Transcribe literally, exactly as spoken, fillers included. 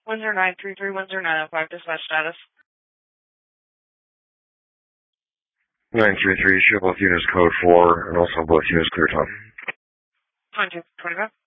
one zero nine three three one zero nine zero five, dispatch status. nine three three, show both units code four, and also both units clear top. twenty-two twenty-five.